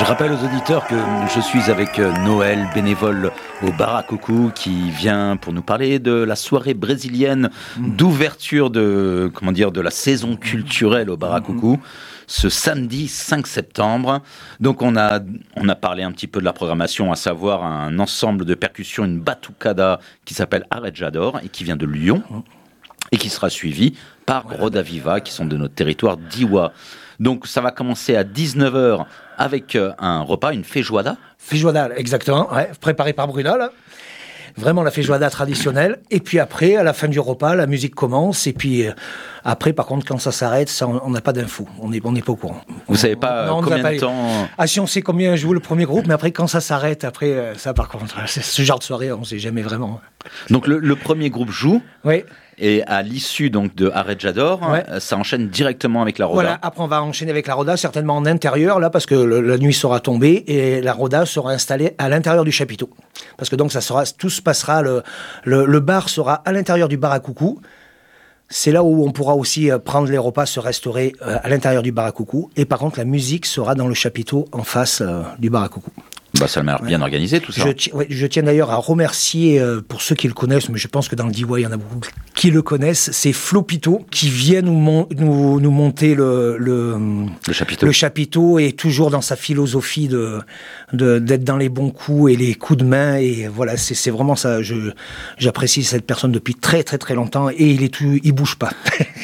Je rappelle aux auditeurs que je suis avec Noël, bénévole au Bar à Coucou, qui vient pour nous parler de la soirée brésilienne d'ouverture de la saison culturelle au Bar à Coucou, ce samedi 5 septembre. Donc on a parlé un petit peu de la programmation, à savoir un ensemble de percussions, une batucada qui s'appelle Arrejador et qui vient de Lyon et qui sera suivie par Roda Viva, qui sont de notre territoire d'Iwa. Donc ça va commencer à 19h avec un repas, une feijoada. Feijoada, exactement, ouais, préparée par Bruna, là. Vraiment la feijoada traditionnelle. Et puis après, à la fin du repas, la musique commence. Et puis après, par contre, quand ça s'arrête, ça, on n'a pas d'infos. On n'est pas au courant. Vous savez pas combien de temps... Ah, si on sait combien joue le premier groupe, mais après, quand ça s'arrête, après, ça par contre, c'est ce genre de soirée, on ne sait jamais vraiment. Donc le premier groupe joue. Oui. Et à l'issue donc de Arrejador, ça enchaîne directement avec la Roda. Voilà, après on va enchaîner avec la Roda, certainement en intérieur, là, parce que la nuit sera tombée, et la Roda sera installée à l'intérieur du chapiteau. Parce que donc tout se passera, le bar sera à l'intérieur du Bar à Coucou. C'est là où on pourra aussi prendre les repas, se restaurer à l'intérieur du Bar à Coucou. Et par contre, la musique sera dans le chapiteau en face du Bar à Coucou. Bah, ça m'a l'air bien organisé, tout ça. Je tiens d'ailleurs à remercier, pour ceux qui le connaissent, mais je pense que dans le DIY, il y en a beaucoup qui le connaissent, c'est Flopito qui vient nous monter le chapiteau, et toujours dans sa philosophie d'être dans les bons coups et les coups de main. Et voilà, c'est vraiment ça. J'apprécie cette personne depuis très très très longtemps, et il bouge pas.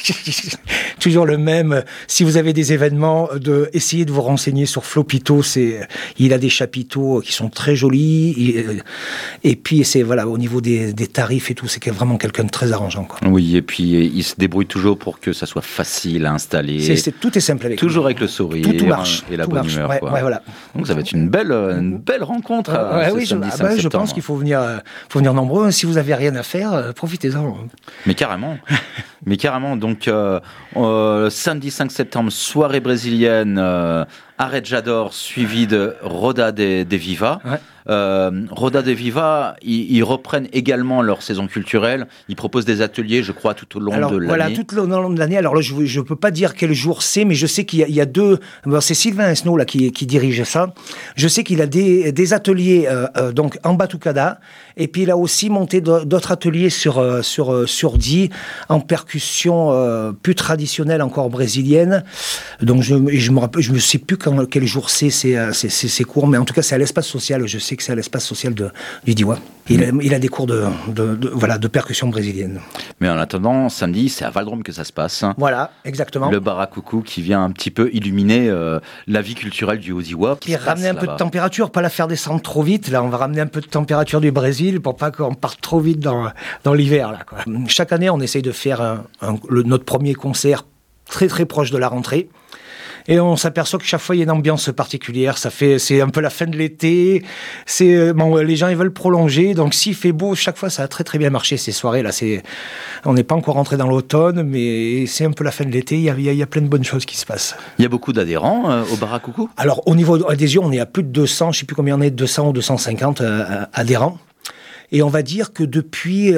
Toujours le même. Si vous avez des événements, essayez de vous renseigner sur Flopito. Il a des chapiteaux qui sont très jolis, et puis c'est au niveau des tarifs et tout, c'est vraiment quelqu'un de très arrangeant, quoi. Oui, et puis il se débrouille toujours pour que ça soit facile à installer. Tout est simple avec lui. Toujours avec le sourire tout marche, et la tout bonne marche. humeur. Ouais, quoi. Ouais, voilà. Donc ça va être une belle rencontre. Je pense qu'il faut venir nombreux. Si vous avez rien à faire, profitez-en. Mais carrément. Donc samedi 5 septembre, soirée brésilienne. Arrejador suivi de Roda de Viva. Ouais. Roda de Viva, ils reprennent également leur saison culturelle. Ils proposent des ateliers, je crois, tout au long de l'année. Voilà, tout au long de l'année. Alors là, je ne peux pas dire quel jour c'est, mais je sais qu'il y a deux... c'est Sylvain Esnault là, qui dirige ça. Je sais qu'il a des ateliers donc en batucada, et puis il a aussi monté d'autres ateliers sur Die, en percussion plus traditionnelle, encore brésilienne. Donc je me sais plus quel jour c'est court, mais en tout cas c'est à l'espace social. Je sais que c'est à l'espace social du Diwa. Il a des cours de percussion brésilienne. Mais en attendant, samedi, c'est à Valdrome que ça se passe. Voilà, exactement. Le Bar à Coucou qui vient un petit peu illuminer la vie culturelle du Haut-Diwa. Et ramener un peu de température, pas la faire descendre trop vite. Là, on va ramener un peu de température du Brésil pour pas qu'on parte trop vite dans l'hiver, là, quoi. Chaque année, on essaye de faire notre premier concert très très proche de la rentrée. Et on s'aperçoit que chaque fois, il y a une ambiance particulière. C'est un peu la fin de l'été. Les gens, ils veulent prolonger. Donc, s'il fait beau, chaque fois, ça a très, très bien marché, ces soirées-là. On n'est pas encore rentré dans l'automne, mais c'est un peu la fin de l'été. Il y a plein de bonnes choses qui se passent. Il y a beaucoup d'adhérents au Bar à Coucou ? Alors, au niveau adhésion, on est à plus de 200. Je ne sais plus combien on est, 200 ou 250 adhérents. Et on va dire que depuis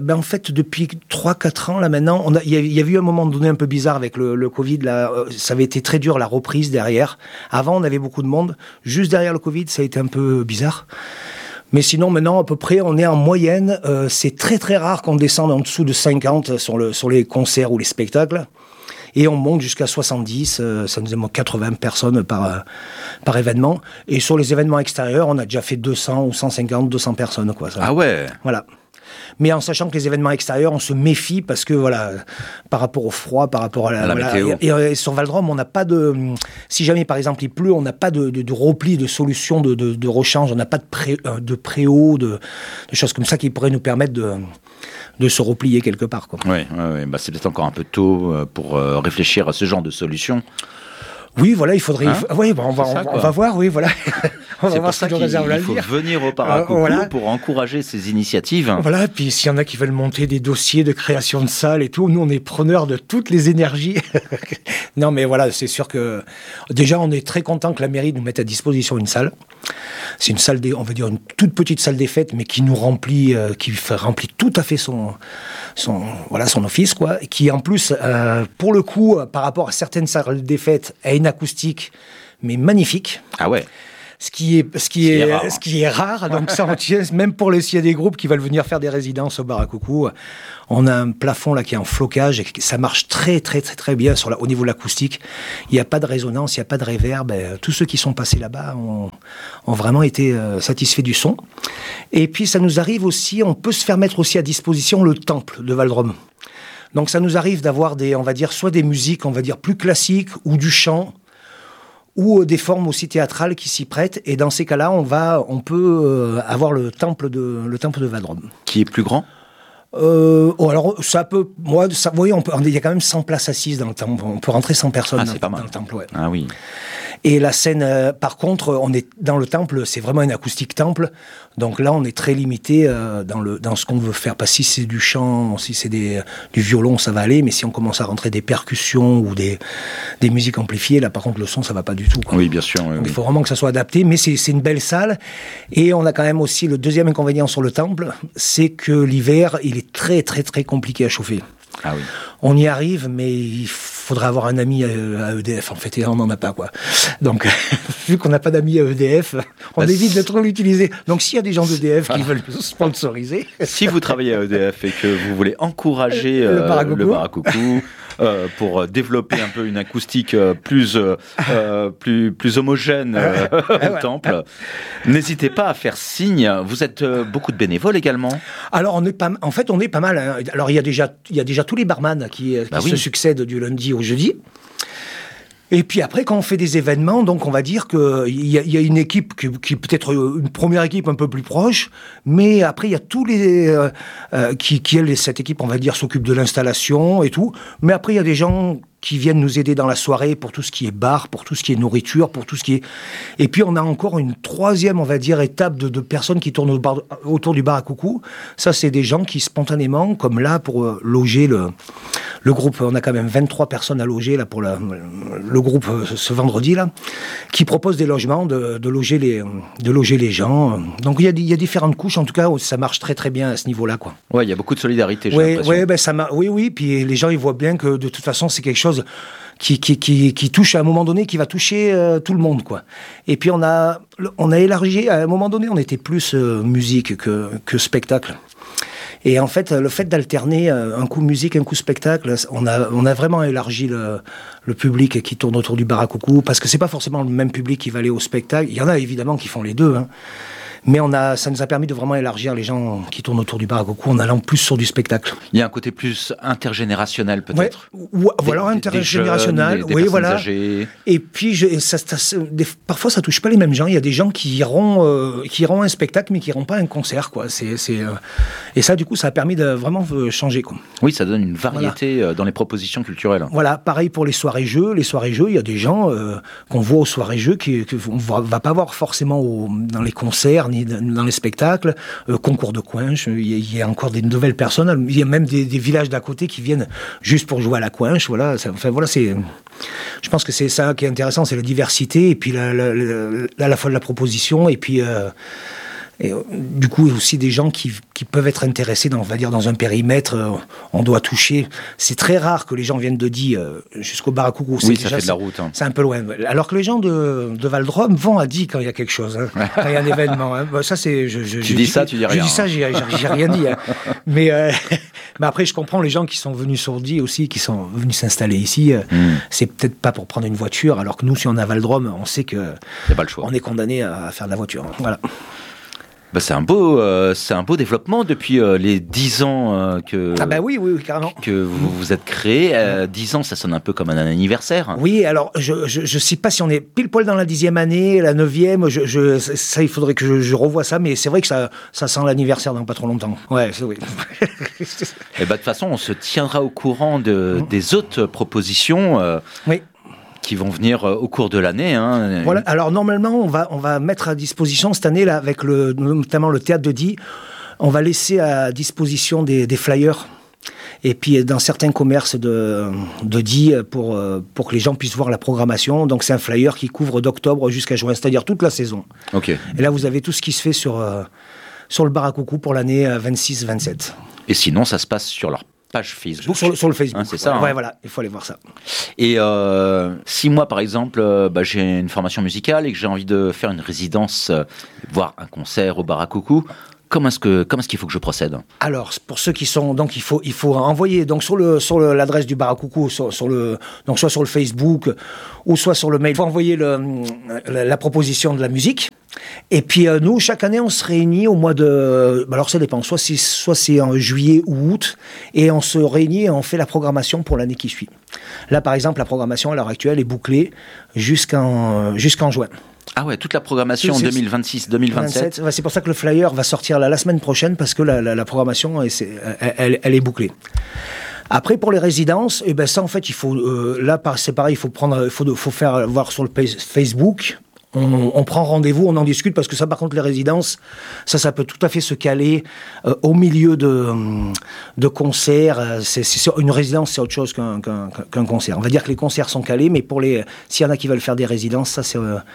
3-4 ans, là maintenant, il y a eu un moment donné un peu bizarre avec le Covid. Là, ça avait été très dur, la reprise derrière. Avant, on avait beaucoup de monde. Juste derrière le Covid, ça a été un peu bizarre. Mais sinon, maintenant, à peu près, on est en moyenne. C'est très très rare qu'on descende en dessous de 50 sur les concerts ou les spectacles. Et on monte jusqu'à 70, ça nous est 80 personnes par événement. Et sur les événements extérieurs, on a déjà fait 200 ou 150, 200 personnes, quoi. Ça. Ah ouais. Voilà. Mais en sachant que les événements extérieurs, on se méfie parce que, par rapport au froid, par rapport à la météo. Et sur Valdrome, on n'a pas si jamais, par exemple, il pleut, on n'a pas de repli, de solution de rechange, on n'a pas de préau, de choses comme ça qui pourraient nous permettre de se replier quelque part, quoi. Oui. Bah, c'est peut-être encore un peu tôt pour réfléchir à ce genre de solution. Oui, voilà, il faudrait... on va voir, oui, voilà. On va voir ce qu'il faut venir au Bar à Coucou pour encourager ces initiatives. Voilà, puis s'il y en a qui veulent monter des dossiers de création de salles et tout, nous, on est preneurs de toutes les énergies. Non, mais voilà, c'est sûr que... Déjà, on est très content que la mairie nous mette à disposition une salle. C'est une salle, on va dire, une toute petite salle des fêtes, mais qui nous remplit, remplit tout à fait son office, quoi. Et qui, en plus, pour le coup, par rapport à certaines salles des fêtes, a une acoustique, mais magnifique. Ah ouais. ce qui est rare. Donc ça, on tient, même pour s'il y a des groupes qui veulent venir faire des résidences au bar à coucou, on a un plafond là qui est en flocage et ça marche très très très très bien au niveau de l'acoustique. Il n'y a pas de résonance, il n'y a pas de réverb. Tous ceux qui sont passés là-bas ont vraiment été satisfaits du son. Et puis ça nous arrive aussi, on peut se faire mettre aussi à disposition le temple de Valdrome. Donc ça nous arrive d'avoir on va dire, soit des musiques, on va dire, plus classiques ou du chant, ou des formes aussi théâtrales qui s'y prêtent. Et dans ces cas-là, on peut avoir le temple de Valdrome. Qui est plus grand ? Alors ça peut, oui, il y a quand même 100 places assises dans le temple. On peut rentrer 100 personnes dans le temple. Ouais. Ah oui. Et la scène, par contre, on est dans le temple, c'est vraiment une acoustique temple. Donc là, on est très limité dans ce qu'on veut faire. Parce que si c'est du chant, si c'est du violon, ça va aller. Mais si on commence à rentrer des percussions ou des musiques amplifiées, là, par contre, le son, ça va pas du tout, quoi. Oui, bien sûr. Oui, donc il faut vraiment que ça soit adapté. Mais c'est une belle salle. Et on a quand même aussi le deuxième inconvénient sur le temple, c'est que l'hiver, il est très, très, très compliqué à chauffer. Ah oui. On y arrive, mais il faudrait avoir un ami à EDF, en fait, et on n'en a pas, quoi. Donc, vu qu'on n'a pas d'amis à EDF, on évite de trop l'utiliser. Donc, s'il y a des gens d'EDF qui veulent sponsoriser... Si vous travaillez à EDF et que vous voulez encourager le bar à coucou pour développer un peu une acoustique plus homogène au temple, n'hésitez pas à faire signe. Vous êtes beaucoup de bénévoles également. Alors, on est pas mal. Hein. Alors, il y a déjà tous les barman qui se succèdent du lundi au jeudi. Et puis après, quand on fait des événements, donc on va dire qu'il y a une équipe qui peut-être une première équipe un peu plus proche, mais après il y a tous les cette équipe, on va dire, s'occupe de l'installation et tout. Mais après il y a des gens qui viennent nous aider dans la soirée pour tout ce qui est bar, pour tout ce qui est nourriture, pour tout ce qui est... Et puis on a encore une troisième, on va dire, étape de personnes qui tournent autour du bar à coucou. Ça, c'est des gens qui spontanément, comme là, pour loger le groupe, on a quand même 23 personnes à loger là pour le groupe ce vendredi là, qui propose des logements, de loger les gens. Donc il y a différentes couches. En tout cas, ça marche très très bien à ce niveau-là, quoi. Ouais, il y a beaucoup de solidarité. J'ai l'impression. Oui. Puis les gens, ils voient bien que de toute façon, c'est quelque chose qui touche à un moment donné, qui va toucher tout le monde, quoi. Et puis on a élargi. À un moment donné, on était plus musique que spectacle. Et en fait, le fait d'alterner un coup musique, un coup spectacle, on a vraiment élargi le public qui tourne autour du bar à coucou, parce que c'est pas forcément le même public qui va aller au spectacle. Il y en a évidemment qui font les deux, hein. Mais ça nous a permis de vraiment élargir les gens qui tournent autour du bar à coucou en allant plus sur du spectacle. Il y a un côté plus intergénérationnel, peut-être. Ouais, voilà, intergénérationnel. Des personnes âgées. Et puis, parfois, ça touche pas les mêmes gens. Il y a des gens qui iront à un spectacle, mais qui iront pas à un concert, quoi. Et ça, du coup, ça a permis de vraiment changer, quoi. Oui, ça donne une variété dans les propositions culturelles. Voilà, pareil pour les soirées-jeux. Les soirées-jeux, il y a des gens qu'on voit aux soirées-jeux qu'on va pas voir forcément dans les concerts, ni dans les spectacles, concours de coinche, il y a encore des nouvelles personnes, il y a même des villages d'à côté qui viennent juste pour jouer à la coinche, voilà. Je pense que c'est ça qui est intéressant, c'est la diversité, et puis à la fois de la proposition, et puis et du coup aussi des gens qui peuvent être intéressés dans un périmètre, on doit toucher. C'est très rare que les gens viennent de Die jusqu'au bar à coucou. Oui, ça fait de la route. Hein. C'est un peu loin. Alors que les gens de Valdrome vont à Die quand il y a quelque chose, hein, quand il y a un événement. Hein. Ça c'est. Tu dis ça, tu dis rien. Je dis ça, j'ai rien dit. Hein. Mais après, je comprends les gens qui sont venus sur Die aussi, qui sont venus s'installer ici. C'est peut-être pas pour prendre une voiture, alors que nous, si on est à Valdrome, on sait que y a pas le choix. On est condamné à faire de la voiture. Voilà. C'est un beau développement depuis les 10 ans que carrément. Que vous êtes créé. 10 ans, ça sonne un peu comme un anniversaire. Oui, alors je sais pas si on est pile poil dans la 10e année, la 9e. Ça, il faudrait que je revoie ça, mais c'est vrai que ça sent l'anniversaire dans pas trop longtemps. Ouais, c'est oui. Et de toute façon, on se tiendra au courant des autres propositions. Oui. Qui vont venir au cours de l'année. Hein. Voilà. Alors normalement, on va mettre à disposition cette année là, avec notamment le théâtre de Die, on va laisser à disposition des flyers. Et puis dans certains commerces de Die pour que les gens puissent voir la programmation. Donc c'est un flyer qui couvre d'octobre jusqu'à juin, c'est-à-dire toute la saison. Ok. Et là vous avez tout ce qui se fait sur le bar à coucou pour l'année 26-27. Et sinon, ça se passe sur leur page Facebook. Sur le Facebook. C'est ça. Ouais, voilà, il faut aller voir ça. Et si moi, par exemple, j'ai une formation musicale et que j'ai envie de faire une résidence, voire un concert au Bar à Coucou, comment est-ce qu'il faut que je procède? Alors, pour ceux qui sont, donc il faut envoyer donc sur l'adresse du Bar à Coucou, soit sur le Facebook ou soit sur le mail. Il faut envoyer la proposition de la musique. Et puis nous, chaque année, on se réunit au mois de... Alors ça dépend, soit c'est en juillet ou août, et on se réunit et on fait la programmation pour l'année qui suit. Là, par exemple, la programmation à l'heure actuelle est bouclée jusqu'en juin. Ah ouais, toute la programmation 2026-2027. Ouais, c'est pour ça que le flyer va sortir la semaine prochaine, parce que la programmation, elle est bouclée. Après, pour les résidences, ça, en fait, il faut... là, c'est pareil, faut faire voir sur le Facebook... On prend rendez-vous, on en discute, parce que ça, par contre, les résidences, ça peut tout à fait se caler au milieu de concerts. Une résidence, c'est autre chose qu'un concert. On va dire que les concerts sont calés, mais s'il y en a qui veulent faire des résidences, ça,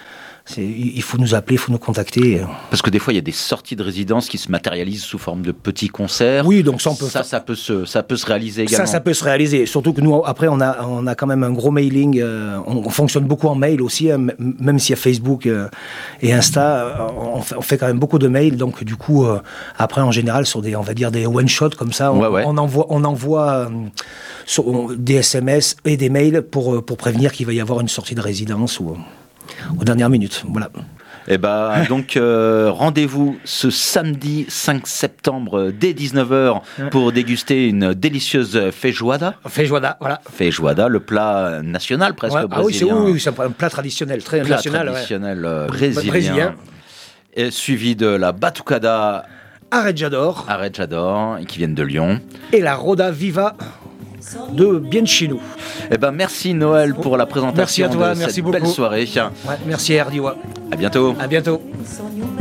il faut nous appeler, il faut nous contacter. Parce que des fois, il y a des sorties de résidence qui se matérialisent sous forme de petits concerts. Oui, donc ça peut se réaliser également. Ça peut se réaliser. Surtout que nous, après, on a quand même un gros mailing. On fonctionne beaucoup en mail aussi, même s'il y a Facebook et Insta. On fait quand même beaucoup de mails. Donc, du coup, après, en général, sur des one-shot comme ça, on envoie des SMS et des mails pour prévenir qu'il va y avoir une sortie de résidence aux dernières minutes, voilà. Et donc rendez-vous ce samedi 5 septembre dès 19h pour déguster une délicieuse feijoada. Feijoada, voilà. Feijoada, le plat national presque brésilien. Oui, c'est un plat traditionnel, très national. Traditionnel brésilien. Et suivi de la batucada Arrejador, qui viennent de Lyon. Et la Roda Viva de Bienchinu. Merci Noël pour la présentation. Merci à toi, merci beaucoup. Belle soirée. Merci Erdiwa. À bientôt. À bientôt.